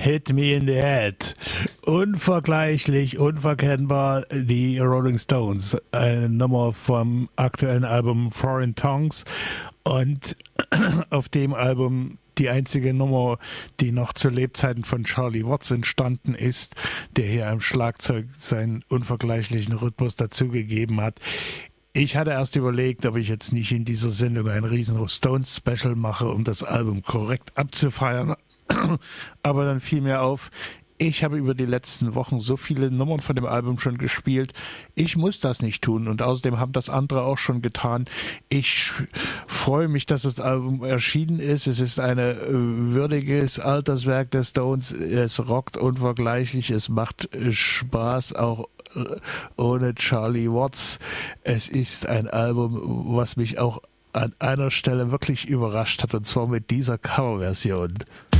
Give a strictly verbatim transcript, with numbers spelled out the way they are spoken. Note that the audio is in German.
Hit Me in the Head. Unvergleichlich, unverkennbar die Rolling Stones. Eine Nummer vom aktuellen Album Foreign Tongues. Und auf dem Album die einzige Nummer, die noch zu Lebzeiten von Charlie Watts entstanden ist, der hier am Schlagzeug seinen unvergleichlichen Rhythmus dazugegeben hat. Ich hatte erst überlegt, ob ich jetzt nicht in dieser Sendung ein riesen Stones-Special mache, um das Album korrekt abzufeiern. Aber dann fiel mir auf, ich habe über die letzten Wochen so viele Nummern von dem Album schon gespielt. Ich muss das nicht tun und außerdem haben das andere auch schon getan. Ich freue mich, dass das Album erschienen ist. Es ist ein äh, würdiges Alterswerk der Stones. Es rockt unvergleichlich. Es macht äh, Spaß, auch äh, ohne Charlie Watts. Es ist ein Album, was mich auch an einer Stelle wirklich überrascht hat, und zwar mit dieser Coverversion.